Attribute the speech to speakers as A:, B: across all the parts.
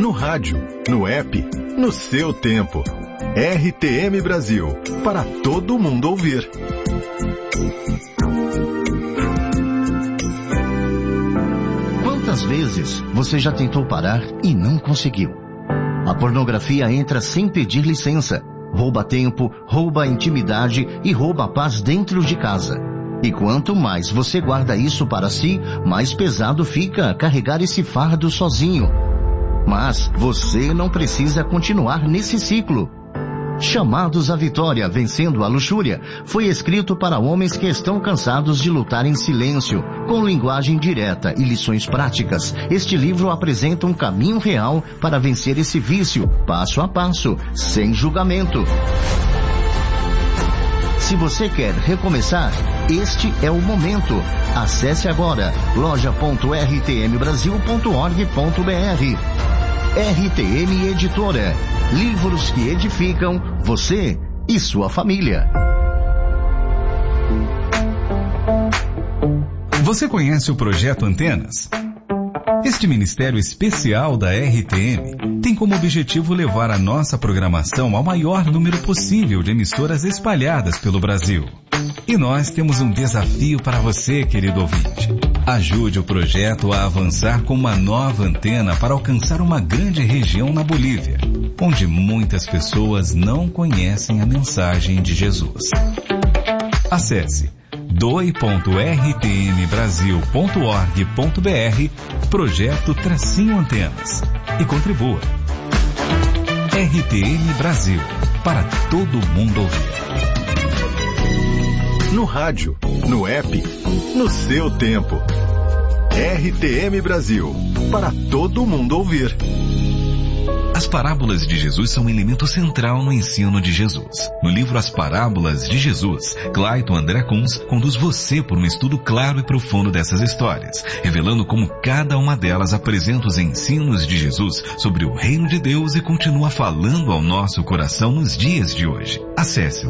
A: no rádio, no app, no seu tempo. RTM Brasil, para todo mundo ouvir.
B: Quantas vezes você já tentou parar e não conseguiu? A pornografia entra sem pedir licença, rouba tempo, rouba a intimidade e rouba a paz dentro de casa. E quanto mais você guarda isso para si, mais pesado fica carregar esse fardo sozinho. Mas você não precisa continuar nesse ciclo. Chamados à Vitória, Vencendo a Luxúria, foi escrito para homens que estão cansados de lutar em silêncio, com linguagem direta e lições práticas. Este livro apresenta um caminho real para vencer esse vício, passo a passo, sem julgamento. Se você quer recomeçar, este é o momento. Acesse agora loja.rtmbrasil.org.br. RTM Editora. Livros que edificam você e sua família.
C: Você conhece o Projeto Antenas? Este ministério especial da RTM tem como objetivo levar a nossa programação ao maior número possível de emissoras espalhadas pelo Brasil. E nós temos um desafio para você, querido ouvinte. Ajude o projeto a avançar com uma nova antena para alcançar uma grande região na Bolívia, onde muitas pessoas não conhecem a mensagem de Jesus. Acesse doe.rtmbrasil.org.br Projeto-Antenas e contribua. RTM Brasil, para todo mundo ouvir.
A: No rádio, no app, no seu tempo. RTM Brasil, para todo mundo ouvir.
C: As parábolas de Jesus são um elemento central no ensino de Jesus. No livro As Parábolas de Jesus, Clayton André Kunz conduz você por um estudo claro e profundo dessas histórias, revelando como cada uma delas apresenta os ensinos de Jesus sobre o reino de Deus e continua falando ao nosso coração nos dias de hoje. Acesse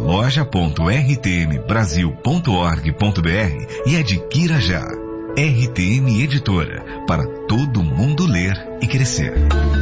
C: loja.rtmbrasil.org.br e adquira já. RTM Editora, para todo mundo ler e crescer.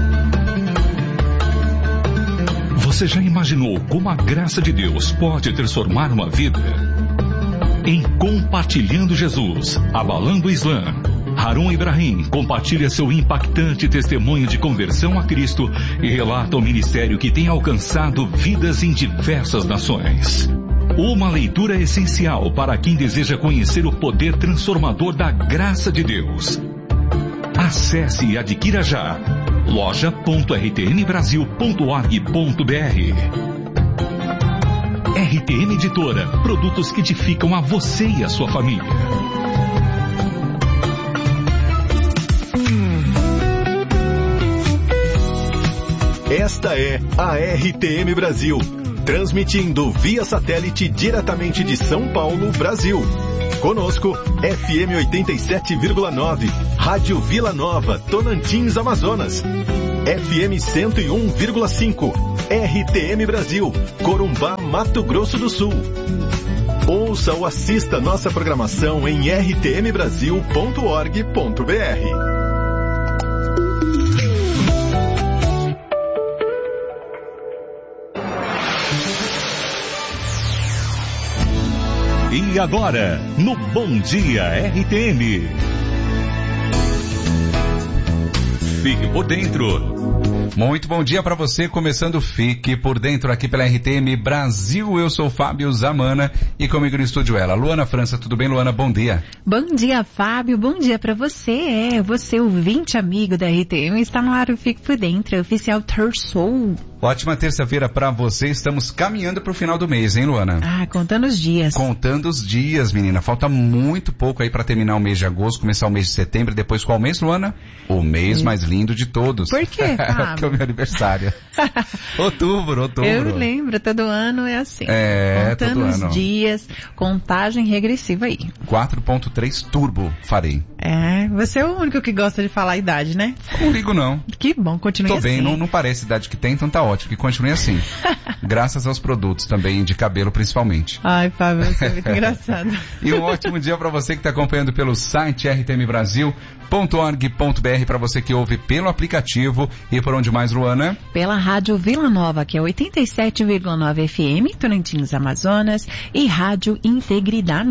D: Você já imaginou como a graça de Deus pode transformar uma vida? Em Compartilhando Jesus, Abalando o Islã, Harun Ibrahim compartilha seu impactante testemunho de conversão a Cristo e relata o ministério que tem alcançado vidas em diversas nações. Uma leitura essencial para quem deseja conhecer o poder transformador da graça de Deus. Acesse e adquira já loja.rtmbrasil.org.br. RTM Editora, produtos que edificam a você e a sua família.
A: Esta é a RTM Brasil, transmitindo via satélite diretamente de São Paulo, Brasil. Conosco, FM 87,9, Rádio Vila Nova, Tonantins, Amazonas. FM 101,5, RTM Brasil, Corumbá, Mato Grosso do Sul. Ouça ou assista nossa programação em rtmbrasil.org.br.
D: E agora, no Bom Dia RTM. Fique por dentro.
E: Muito bom dia para você, começando Fique por Dentro aqui pela RTM Brasil. Eu sou Fábio Zamana e comigo no estúdio ela, Luana França. Tudo bem, Luana? Bom dia.
F: Bom dia, Fábio. Bom dia para você. Você, ouvinte amigo da RTM, está no ar o Fique por Dentro, oficial Terçou.
E: Ótima terça-feira para você. Estamos caminhando para o final do mês, hein, Luana?
F: Contando os dias.
E: Contando os dias, menina. Falta muito pouco aí para terminar o mês de agosto, começar o mês de setembro. Depois qual mês, Luana? O mês mais lindo de todos.
F: Por quê, Fábio?
E: Porque é o meu aniversário. Outubro.
F: Eu lembro, todo ano é assim.
E: Contando
F: todo
E: ano.
F: Os dias, contagem regressiva aí.
E: 4.3 turbo farei.
F: Você é o único que gosta de falar a idade, né?
E: Não ligo não.
F: Que bom, continue
E: Tô
F: assim.
E: bem, não parece a idade que tem, então tá ótimo, que continue assim. Graças aos produtos também, de cabelo principalmente.
F: Ai, Fábio, você é muito engraçado.
E: E um ótimo dia para você que está acompanhando pelo site rtmbrasil.org.br, para você que ouve pelo aplicativo e por onde mais, Luana?
F: Pela Rádio Vila Nova, que é 87,9 FM, Tocantins, Amazonas, e Rádio Integridade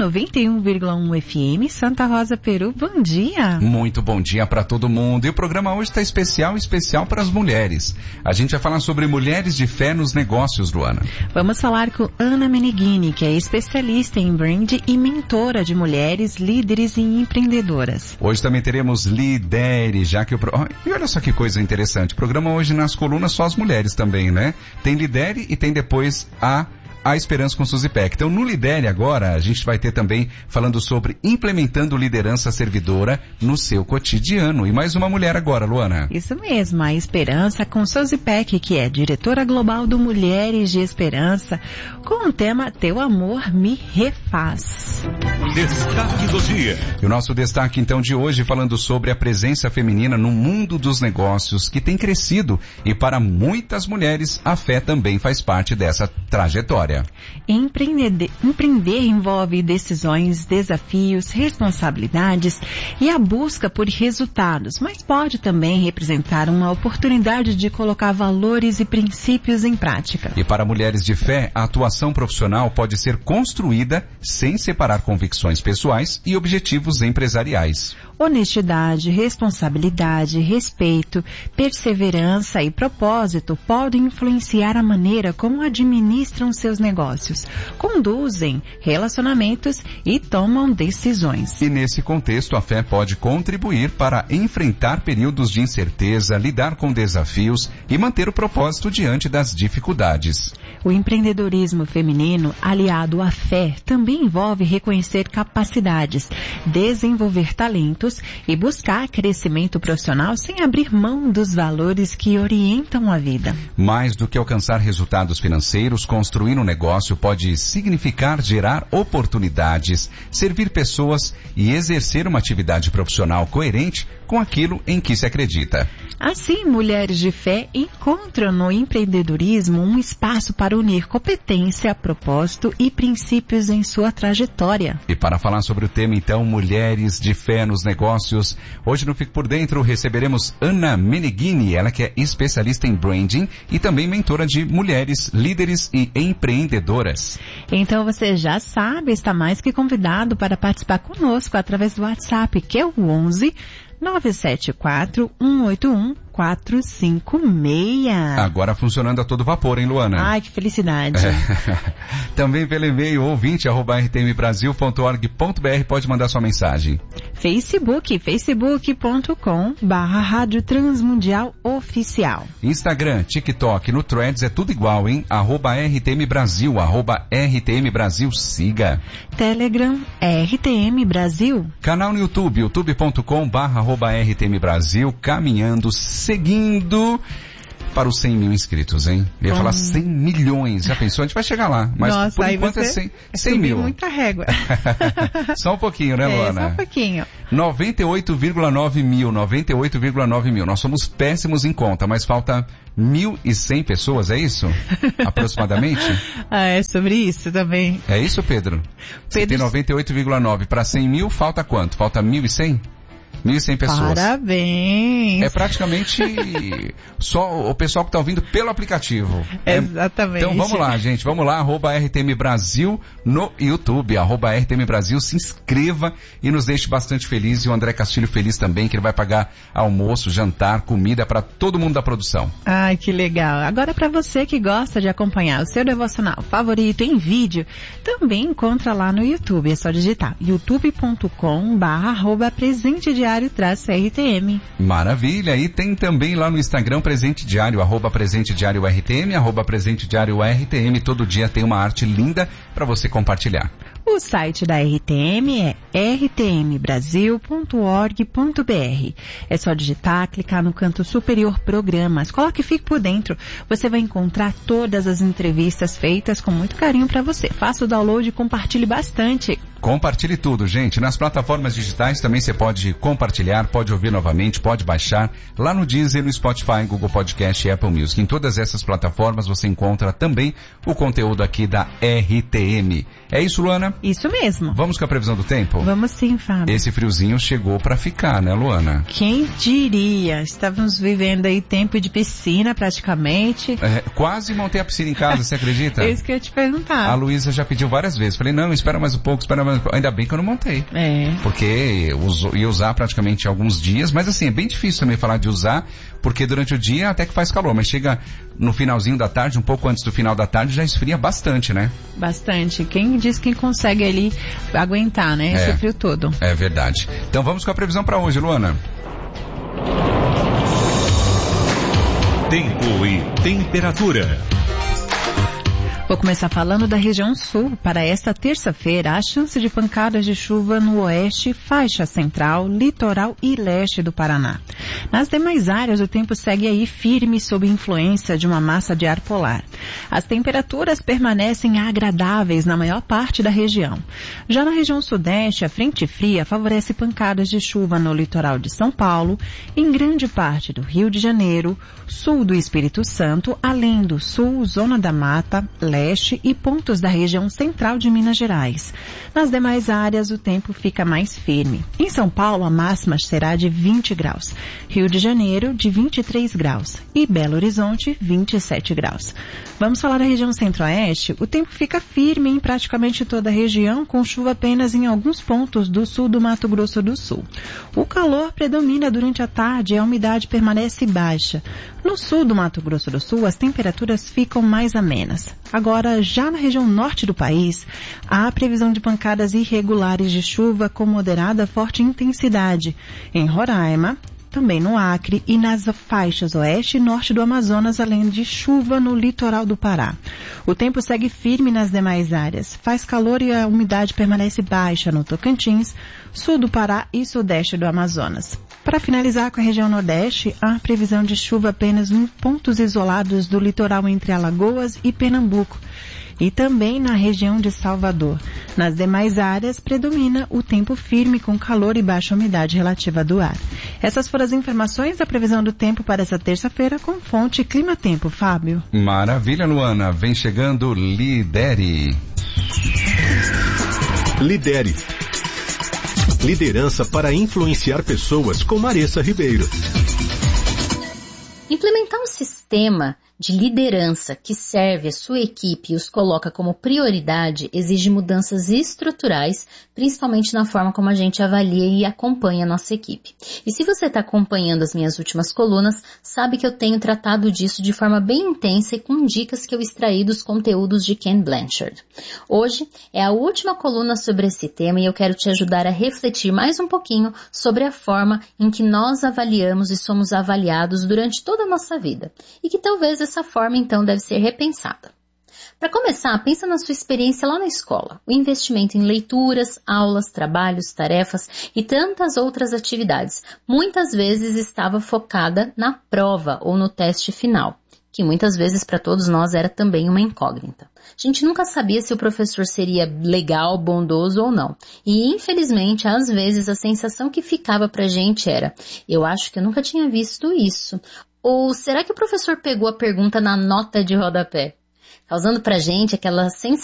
F: 91,1 FM, Santa Rosa, Peru. Bom dia!
E: Muito bom dia para todo mundo. E o programa hoje está especial para as mulheres. A gente vai falar sobre mulheres de fé nos negócios, Luana.
F: Vamos falar com Ana Meneghini, que é especialista em brand e mentora de mulheres, líderes e empreendedoras.
E: Hoje também teremos Lidere, já que e olha só que coisa interessante. O programa hoje nas colunas só as mulheres também, né? Tem Lidere e tem depois a Esperança com Suzy Peck. Então, no Lidere agora, a gente vai ter também falando sobre implementando liderança servidora no seu cotidiano. E mais uma mulher agora, Luana.
F: Isso mesmo, a Esperança com Suzy Peck, que é diretora global do Mulheres de Esperança, com o tema Teu Amor Me Refaz.
D: Destaque do dia.
E: E o nosso destaque, então, de hoje, falando sobre a presença feminina no mundo dos negócios, que tem crescido. E para muitas mulheres, a fé também faz parte dessa trajetória.
F: Empreender envolve decisões, desafios, responsabilidades e a busca por resultados, mas pode também representar uma oportunidade de colocar valores e princípios em prática.
E: E para mulheres de fé, a atuação profissional pode ser construída sem separar convicções pessoais e objetivos empresariais.
F: Honestidade, responsabilidade, respeito, perseverança e propósito podem influenciar a maneira como administram seus negócios, conduzem relacionamentos e tomam decisões.
E: E nesse contexto, a fé pode contribuir para enfrentar períodos de incerteza, lidar com desafios e manter o propósito diante das dificuldades.
F: O empreendedorismo feminino, aliado à fé, também envolve reconhecer capacidades, desenvolver talentos e buscar crescimento profissional sem abrir mão dos valores que orientam a vida.
E: Mais do que alcançar resultados financeiros, construir um negócio pode significar gerar oportunidades, servir pessoas e exercer uma atividade profissional coerente com aquilo em que se acredita.
F: Assim, mulheres de fé encontram no empreendedorismo um espaço para unir competência, propósito e princípios em sua trajetória.
E: E para falar sobre o tema, então, mulheres de fé nos negócios, hoje no Fique por Dentro receberemos Ana Meneghini, ela que é especialista em branding e também mentora de mulheres, líderes e empreendedoras.
F: Então você já sabe, está mais que convidado para participar conosco através do WhatsApp, que é o 11 974 181 456.
E: Agora funcionando a todo vapor, hein, Luana?
F: Ai, que felicidade.
E: Também pelo e-mail ouvinte@rtmbrasil.org.br pode mandar sua mensagem.
F: Facebook.com/Rádio Transmundial Oficial.
E: Instagram, TikTok, no Threads é tudo igual, hein? @RTM Brasil, @RTM Brasil, siga.
F: Telegram, RTM Brasil.
E: Canal no YouTube, youtube.com/RTM Brasil, caminhando, seguindo para os 100 mil inscritos, hein? Eu ia falar 100 milhões, já pensou? A gente vai chegar lá, mas
F: nossa,
E: por enquanto é 100 mil.
F: Muita régua.
E: Só um pouquinho, né, Luana?
F: Só um pouquinho.
E: 98,9 mil. Nós somos péssimos em conta, mas falta 1.100 pessoas, é isso? Aproximadamente?
F: É sobre isso também.
E: É isso, Pedro? Você tem 98,9 para 100 mil, falta quanto? Falta 1.100? 1.100 pessoas.
F: Parabéns!
E: É praticamente só o pessoal que está ouvindo pelo aplicativo.
F: Exatamente.
E: Então vamos lá, gente. Vamos lá, @RTM Brasil no YouTube. @RTM Brasil, se inscreva e nos deixe bastante feliz. E o André Castilho feliz também, que ele vai pagar almoço, jantar, comida para todo mundo da produção.
F: Ai, que legal. Agora, para você que gosta de acompanhar o seu devocional favorito em vídeo, também encontra lá no YouTube. É só digitar youtube.com/presentediário-RTM.
E: Maravilha. E tem também lá no Instagram Presente Diário, @PresenteDiário-RTM, @PresenteDiário-RTM. Todo dia tem uma arte linda para você compartilhar.
F: O site da RTM é rtmbrasil.org.br. É só digitar, clicar no canto superior Programas, coloque Fique por Dentro. Você vai encontrar todas as entrevistas feitas com muito carinho para você. Faça o download e compartilhe bastante.
E: Compartilhe tudo, gente. Nas plataformas digitais também você pode compartilhar, pode ouvir novamente, pode baixar. Lá no Deezer, no Spotify, Google Podcast e Apple Music. Em todas essas plataformas você encontra também o conteúdo aqui da RTM. É isso, Luana?
F: Isso mesmo.
E: Vamos com a previsão do tempo?
F: Vamos sim, Fábio.
E: Esse friozinho chegou para ficar, né, Luana?
F: Quem diria? Estávamos vivendo aí tempo de piscina praticamente.
E: Quase montei a piscina em casa, você acredita?
F: É isso que eu ia te perguntar.
E: A Luísa já pediu várias vezes. Falei, não, espera mais um pouco, espera mais um pouco. Ainda bem que eu não montei. Porque ia usar praticamente alguns dias, mas assim, é bem difícil também falar de usar, porque durante o dia até que faz calor, mas chega no finalzinho da tarde, um pouco antes do final da tarde, já esfria bastante, né? Bastante.
F: Quem consegue ali aguentar, né? Esse frio todo.
E: É verdade. Então vamos com a previsão para hoje, Luana.
D: Tempo e temperatura.
F: Vou começar falando da região sul. Para esta terça-feira, há chance de pancadas de chuva no oeste, faixa central, litoral e leste do Paraná. Nas demais áreas, o tempo segue aí firme sob influência de uma massa de ar polar. As temperaturas permanecem agradáveis na maior parte da região. Já na região sudeste, a frente fria favorece pancadas de chuva no litoral de São Paulo, em grande parte do Rio de Janeiro, sul do Espírito Santo, além do sul, zona da mata, leste e pontos da região central de Minas Gerais. Nas demais áreas, o tempo fica mais firme. Em São Paulo, a máxima será de 20 graus. Rio de Janeiro, de 23 graus. E Belo Horizonte, 27 graus. Vamos falar da região centro-oeste. O tempo fica firme em praticamente toda a região, com chuva apenas em alguns pontos do sul do Mato Grosso do Sul. O calor predomina durante a tarde e a umidade permanece baixa. No sul do Mato Grosso do Sul, as temperaturas ficam mais amenas. Agora, já na região norte do país, há previsão de pancadas irregulares de chuva com moderada a forte intensidade. Em Roraima, também no Acre e nas faixas oeste e norte do Amazonas, além de chuva no litoral do Pará. O tempo segue firme nas demais áreas. Faz calor e a umidade permanece baixa no Tocantins, sul do Pará e sudeste do Amazonas. Para finalizar com a região nordeste, há previsão de chuva apenas em pontos isolados do litoral entre Alagoas e Pernambuco. E também na região de Salvador. Nas demais áreas, predomina o tempo firme com calor e baixa umidade relativa do ar. Essas foram as informações da previsão do tempo para essa terça-feira com fonte Clima Tempo, Fábio.
E: Maravilha, Luana. Vem chegando Lidere.
A: Lidere. Liderança para influenciar pessoas com Maressa Ribeiro.
G: Implementar um sistema de liderança que serve a sua equipe e os coloca como prioridade exige mudanças estruturais, principalmente na forma como a gente avalia e acompanha a nossa equipe. E se você está acompanhando as minhas últimas colunas, sabe que eu tenho tratado disso de forma bem intensa e com dicas que eu extraí dos conteúdos de Ken Blanchard. Hoje é a última coluna sobre esse tema e eu quero te ajudar a refletir mais um pouquinho sobre a forma em que nós avaliamos e somos avaliados durante toda a nossa vida. E que talvez essa forma, então, deve ser repensada. Para começar, pensa na sua experiência lá na escola. O investimento em leituras, aulas, trabalhos, tarefas e tantas outras atividades muitas vezes estava focada na prova ou no teste final, que muitas vezes para todos nós era também uma incógnita. A gente nunca sabia se o professor seria legal, bondoso ou não. E, infelizmente, às vezes a sensação que ficava pra gente era: eu acho que eu nunca tinha visto isso. Ou será que o professor pegou a pergunta na nota de rodapé? Causando pra gente aquela sensação